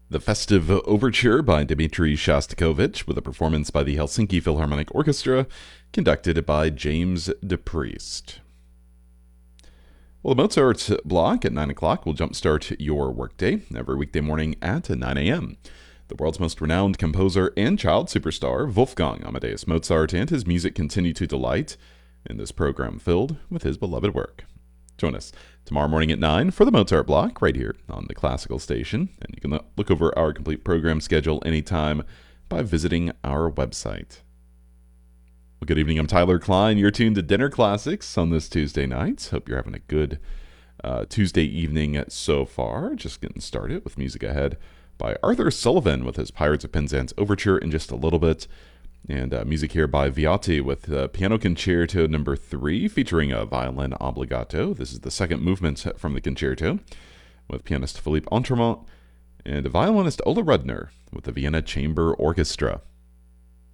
The Festive Overture by Dmitri Shostakovich, with a performance by the Helsinki Philharmonic Orchestra, conducted by James DePriest. Well, the Mozart block at 9 o'clock will jumpstart your workday every weekday morning at 9 a.m. The world's most renowned composer and child superstar, Wolfgang Amadeus Mozart, and his music continue to delight in this program filled with his beloved work. Join us tomorrow morning at 9 for the Mozart block right here on the Classical Station. And you can look over our complete program schedule anytime by visiting our website. Well, good evening. I'm Tyler Klein. You're tuned to Dinner Classics on this Tuesday night. Hope you're having a good Tuesday evening so far. Just getting started with music ahead by Arthur Sullivan with his Pirates of Penzance Overture in just a little bit. And music here by Viotti with Piano Concerto No. 3 featuring a violin obbligato. This is the second movement from the concerto with pianist Philippe Entremont and violinist Ola Rudner with the Vienna Chamber Orchestra.